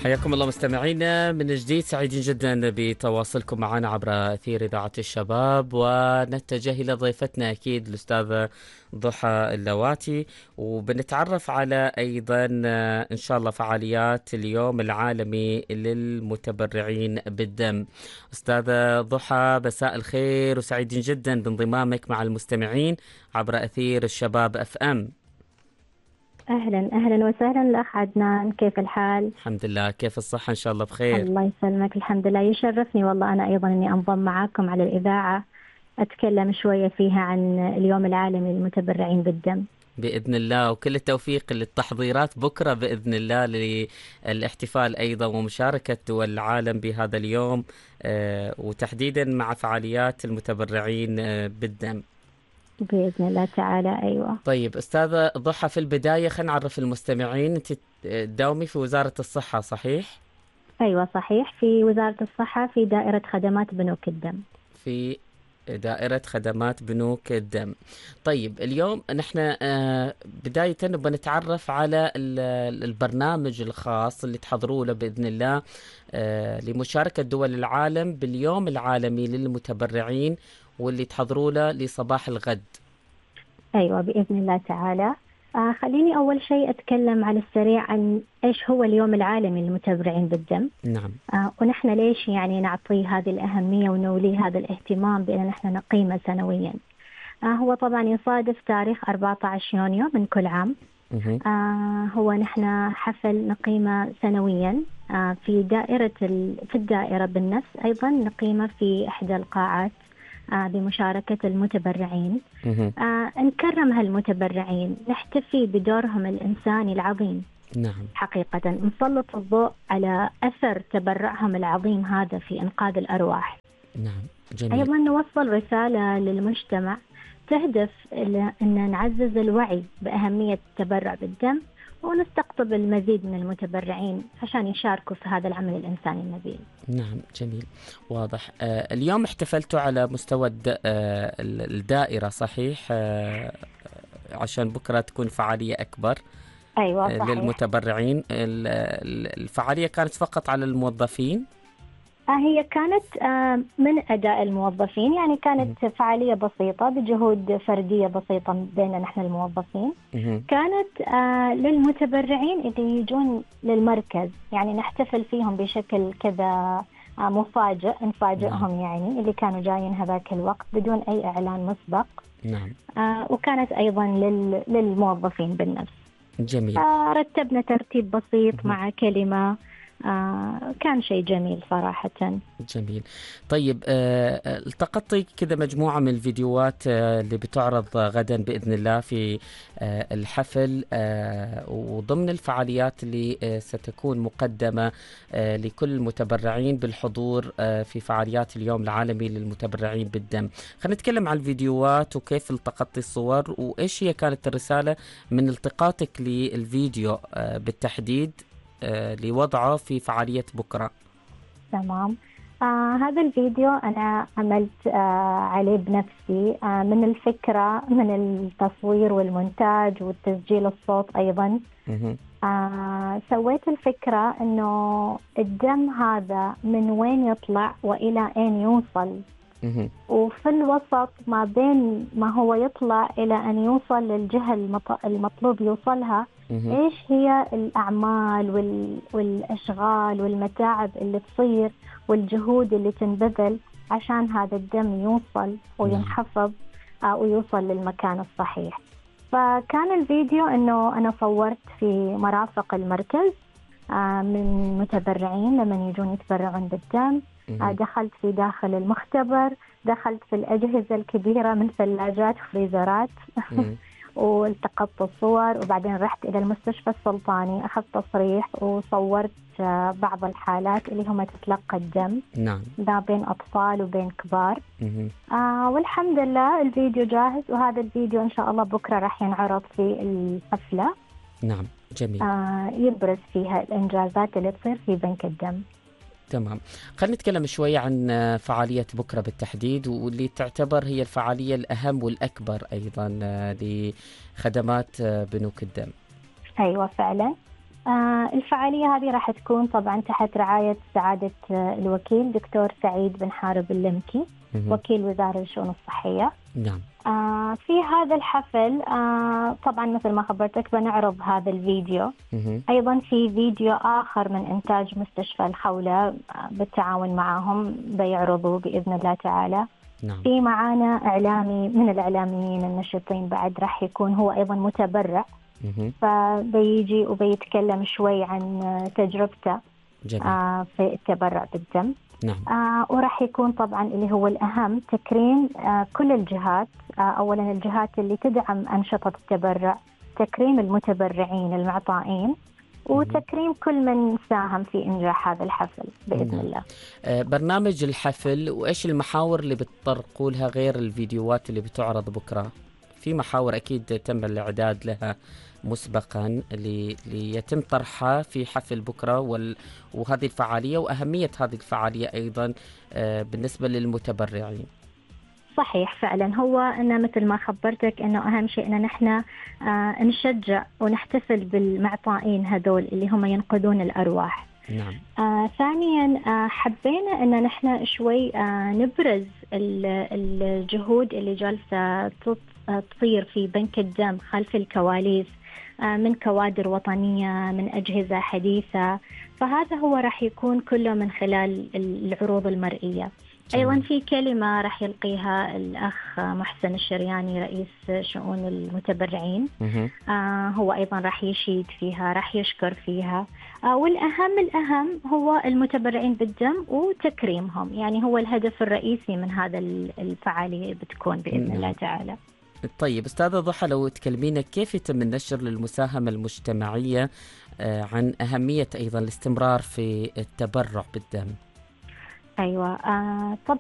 حياكم الله مستمعينا من جديد، سعيدين جدا بتواصلكم معنا عبر أثير إذاعة الشباب، ونتجه إلى ضيفتنا أكيد الأستاذة ضحى اللواتي، وبنتعرف على أيضا إن شاء الله فعاليات اليوم العالمي للمتبرعين بالدم. أستاذة ضحى مساء الخير، وسعيدين جدا بانضمامك مع المستمعين عبر أثير الشباب اف ام. أهلا أهلا وسهلا الأخ عدنان، كيف الحال؟ الحمد لله، كيف الصحة؟ إن شاء الله بخير. الله يسلمك، الحمد لله. يشرفني والله أنا أيضا أني أنضم معاكم على الإذاعة أتكلم شوية فيها عن اليوم العالمي للمتبرعين بالدم بإذن الله، وكل التوفيق للتحضيرات بكرة بإذن الله للاحتفال أيضا ومشاركة دول العالم بهذا اليوم، وتحديدا مع فعاليات المتبرعين بالدم بإذن الله تعالى. أيوة. طيب أستاذة ضحى، في البداية خلينا نعرف المستمعين، أنت تداومي في وزارة الصحة صحيح؟ أيوة صحيح، في وزارة الصحة في دائرة خدمات بنوك الدم. في دائرة خدمات بنوك الدم. طيب اليوم نحن بداية نبغى نتعرف على البرنامج الخاص اللي تحضروا له بإذن الله لمشاركة دول العالم باليوم العالمي للمتبرعين، واللي تحضروا له لصباح الغد. أيوة بإذن الله تعالى. خليني أول شيء أتكلم على السريع عن إيش هو اليوم العالمي للمتبرعين بالدم. نعم. ونحن ليش يعني نعطيه هذه الأهمية ونوليه هذا الاهتمام بأن نحن نقيمه سنويا. هو طبعا يصادف تاريخ 14 يونيو من كل عام. هو نحن حفل نقيمه سنويا في الدائرة بالنفس، أيضا نقيمه في إحدى القاعات بمشاركة المتبرعين. نكرم هالمتبرعين، نحتفي بدورهم الإنساني العظيم. نعم. حقيقة نسلط الضوء على أثر تبرعهم العظيم هذا في إنقاذ الأرواح. نعم. جميل. أيضا نوصل رسالة للمجتمع تهدف إلى أن نعزز الوعي بأهمية التبرع بالدم، ونستقطب المزيد من المتبرعين عشان يشاركوا في هذا العمل الإنساني النبيل. نعم جميل، واضح. اليوم احتفلتوا على مستوى الدائرة صحيح؟ عشان بكرة تكون فعالية أكبر. أيوة صحيح. للمتبرعين. الفعالية كانت فقط على الموظفين؟ هي كانت من أداء الموظفين، يعني كانت فعالية بسيطة بجهود فردية بسيطة بين نحن الموظفين. كانت للمتبرعين اللي يجون للمركز، يعني نحتفل فيهم بشكل كذا مفاجئ، نفاجئهم يعني اللي كانوا جايين هذاك الوقت بدون أي إعلان مسبق. نعم. وكانت أيضا للموظفين بالنفس. جميل. رتبنا ترتيب بسيط مع كلمة. كان شيء جميل صراحة. جميل. طيب التقطي كذا مجموعة من الفيديوهات اللي بتعرض غدا بإذن الله في الحفل، وضمن الفعاليات اللي ستكون مقدمة لكل المتبرعين بالحضور في فعاليات اليوم العالمي للمتبرعين بالدم. خلينا نتكلم عن الفيديوهات وكيف التقطي الصور، وإيش هي كانت الرسالة من التقاطك للفيديو بالتحديد لوضعه في فعالية بكرة. تمام. هذا الفيديو أنا عملت عليه بنفسي، من الفكرة، من التصوير والمونتاج والتسجيل الصوت أيضا. سويت الفكرة أنه الدم هذا من وين يطلع وإلى أين يوصل، وفي الوسط ما بين ما هو يطلع إلى أن يوصل للجهة المطلوب يوصلها، إيش هي الأعمال والأشغال والمتاعب اللي تصير والجهود اللي تنبذل عشان هذا الدم يوصل وينحفظ ويوصل للمكان الصحيح. فكان الفيديو أنه أنا صورت في مرافق المركز من متبرعين لما يجون يتبرعون بالدم. دخلت في داخل المختبر، دخلت في الأجهزة الكبيرة من ثلاجات وفريزرات والتقطت الصور، وبعدين رحت إلى المستشفى السلطاني أخذت تصريح وصورت بعض الحالات اللي هم تتلقى الدم. نعم. ما بين أطفال وبين كبار. والحمد لله الفيديو جاهز، وهذا الفيديو إن شاء الله بكرة راح ينعرض في الحفلة. نعم جميل. يبرز فيها الإنجازات اللي تصير في بنك الدم. تمام. خلينا نتكلم شوية عن فعالية بكرة بالتحديد، واللي تعتبر هي الفعالية الأهم والأكبر أيضا لخدمات بنوك الدم. أيوة فعلا. الفعالية هذه راح تكون طبعا تحت رعاية سعادة الوكيل دكتور سعيد بن حارب اللمكي، وكيل وزارة الشؤون الصحية. نعم. في هذا الحفل طبعا مثل ما خبرتك بنعرض هذا الفيديو. أيضا في فيديو آخر من إنتاج مستشفى الخولة بالتعاون معهم بيعرضوا بإذن الله تعالى. نعم. في معانا إعلامي من الإعلاميين النشطين بعد راح يكون هو أيضا متبرع، فبيجي وبيتكلم شوي عن تجربته في التبرع بالدم. نعم. وراح يكون طبعا اللي هو الأهم تكريم كل الجهات. أولا الجهات اللي تدعم أنشطة التبرع، تكريم المتبرعين المعطائين، وتكريم كل من ساهم في إنجاح هذا الحفل بإذن الله. برنامج الحفل وإيش المحاور اللي بتطرقوا لها غير الفيديوهات اللي بتعرض بكرة؟ في محاور أكيد تم الإعداد لها مسبقا ليتم طرحها في حفل بكرة وهذه الفعالية وأهمية هذه الفعالية أيضا بالنسبة للمتبرعين. صحيح فعلا، هو أن مثل ما خبرتك أنه أهم شيء أن نحن نشجع ونحتفل بالمعطائين هذول اللي هم ينقذون الأرواح. نعم. ثانيا حبينا أن نحن شوي نبرز الجهود اللي جالسة تصير في بنك الدم خلف الكواليس من كوادر وطنية، من أجهزة حديثة. فهذا هو راح يكون كله من خلال العروض المرئية. أيضا في كلمة راح يلقيها الأخ محسن الشرياني رئيس شؤون المتبرعين. هو أيضا راح يشيد فيها، راح يشكر فيها. الأهم هو المتبرعين بالدم وتكريمهم، يعني هو الهدف الرئيسي من هذا الفعالية بتكون بإذن الله تعالى. طيب أستاذة ضحى، لو تكلمينا كيف يتم النشر للمساهمة المجتمعية عن أهمية أيضا الاستمرار في التبرع بالدم؟ أيوة طبعا